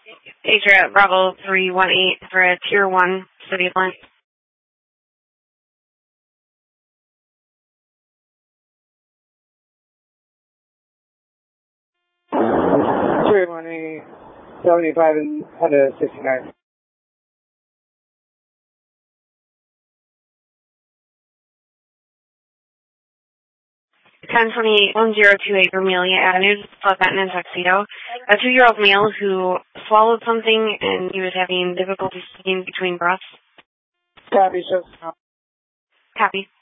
Adria, Bravo 318 for a Tier 1 City of Lawrence. 318, 75 and head to 69. 1028 Vermelia Avenue, South Benton and Tuxedo. A 2-year-old male who swallowed something and he was having difficulty speaking between breaths. Copy, so. Copy.